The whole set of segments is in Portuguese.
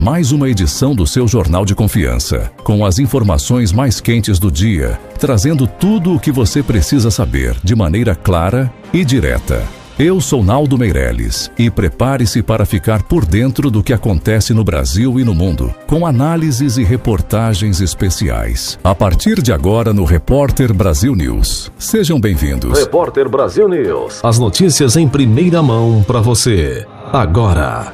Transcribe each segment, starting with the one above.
Mais uma edição do seu Jornal de Confiança, com as informações mais quentes do dia, trazendo tudo o que você precisa saber de maneira clara e direta. Eu sou Naldo Meireles e prepare-se para ficar por dentro do que acontece no Brasil e no mundo, com análises e reportagens especiais. A partir de agora no Repórter Brasil News. Sejam bem-vindos. Repórter Brasil News. As notícias em primeira mão para você. Agora.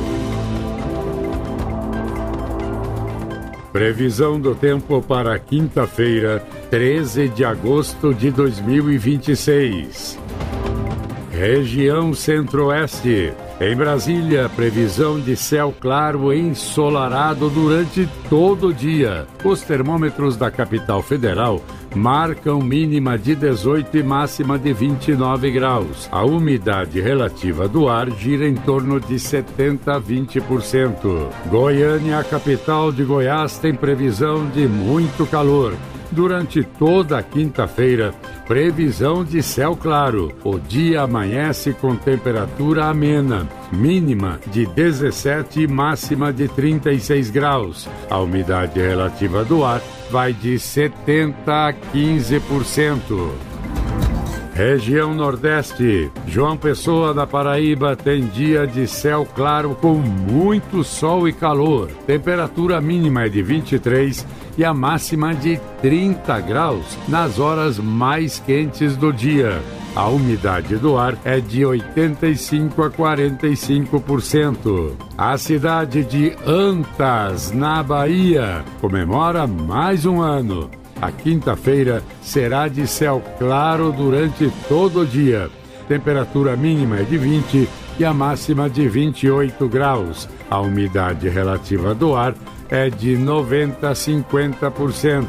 Previsão do tempo para quinta-feira, 13 de agosto de 2026. Região Centro-Oeste. Em Brasília, previsão de céu claro e ensolarado durante todo o dia. Os termômetros da capital federal marcam mínima de 18 e máxima de 29 graus. A umidade relativa do ar gira em torno de 70% a 20%. Goiânia, a capital de Goiás, tem previsão de muito calor. Durante toda a quinta-feira, previsão de céu claro. O dia amanhece com temperatura amena, mínima de 17 e máxima de 36 graus. A umidade relativa do ar vai de 70% a 15%. Região Nordeste. João Pessoa, da Paraíba, tem dia de céu claro com muito sol e calor. Temperatura mínima é de 23 e a máxima de 30 graus nas horas mais quentes do dia. A umidade do ar é de 85% a 45%. A cidade de Antas, na Bahia, comemora mais um ano. A quinta-feira será de céu claro durante todo o dia. Temperatura mínima é de 20 e a máxima de 28 graus. A umidade relativa do ar é de 90% a 50%.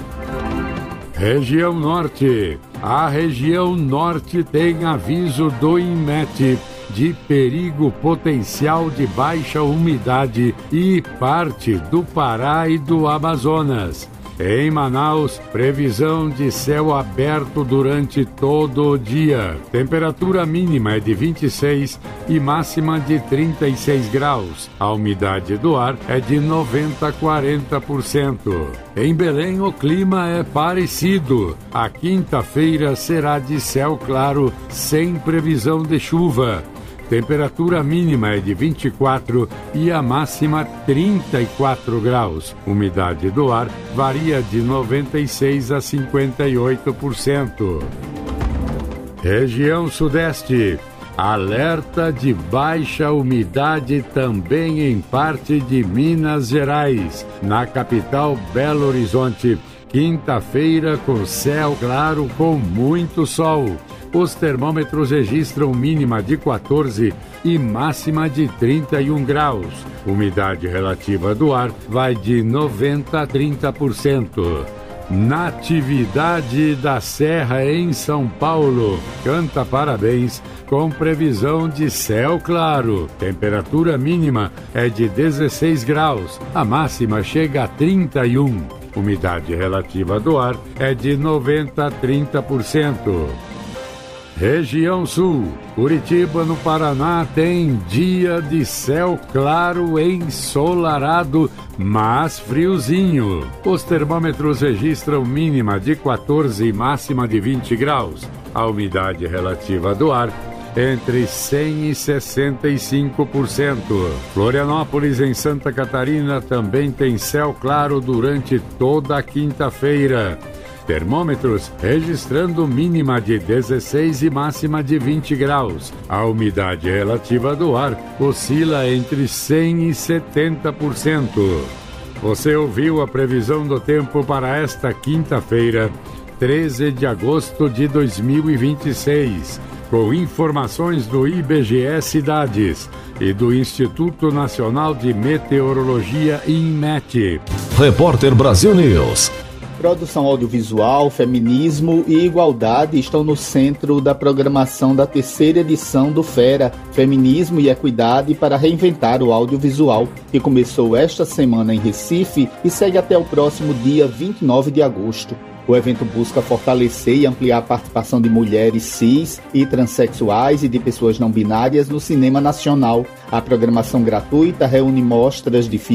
Região Norte. A região Norte tem aviso do INMET de perigo potencial de baixa umidade e parte do Pará e do Amazonas. Em Manaus, previsão de céu aberto durante todo o dia. Temperatura mínima é de 26 e máxima de 36 graus. A umidade do ar é de 90% a 40%. Em Belém, o clima é parecido. A quinta-feira será de céu claro, sem previsão de chuva. Temperatura mínima é de 24 e a máxima 34 graus. Umidade do ar varia de 96% a 58%. Região Sudeste. Alerta de baixa umidade também em parte de Minas Gerais. Na capital, Belo Horizonte, quinta-feira com céu claro com muito sol. Os termômetros registram mínima de 14 e máxima de 31 graus. Umidade relativa do ar vai de 90% a 30%. Natividade da Serra, em São Paulo, canta parabéns com previsão de céu claro. Temperatura mínima é de 16 graus. A máxima chega a 31. Umidade relativa do ar é de 90% a 30%. Região Sul. Curitiba, no Paraná, tem dia de céu claro ensolarado, mas friozinho. Os termômetros registram mínima de 14 e máxima de 20 graus. A umidade relativa do ar entre 100% e 65%. Florianópolis, em Santa Catarina, também tem céu claro durante toda a quinta-feira. Termômetros registrando mínima de 16 e máxima de 20 graus. A umidade relativa do ar oscila entre 100% e 70%. Você ouviu a previsão do tempo para esta quinta-feira, 13 de agosto de 2026, com informações do IBGE Cidades e do Instituto Nacional de Meteorologia, INMET. Repórter Brasil News. Produção audiovisual, feminismo e igualdade estão no centro da programação da terceira edição do FERA, Feminismo e Equidade para Reinventar o Audiovisual, que começou esta semana em Recife e segue até o próximo dia 29 de agosto. O evento busca fortalecer e ampliar a participação de mulheres cis e transexuais e de pessoas não binárias no cinema nacional. A programação gratuita reúne mostras de